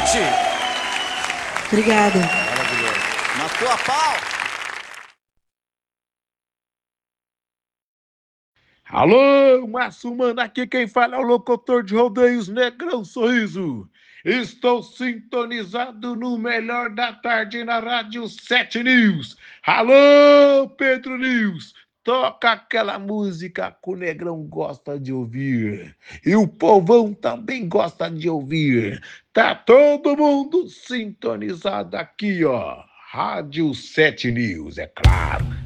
noite. Obrigada. Maravilhoso. Na tua pau. Alô, Márcio Mano, aqui quem fala é o locutor de rodeios Negrão Sorriso. Estou sintonizado no melhor da tarde na Rádio 7 News. Alô, Pedro News, toca aquela música que o Negrão gosta de ouvir. E o povão também gosta de ouvir. Tá todo mundo sintonizado aqui, ó. Rádio 7 News, é claro.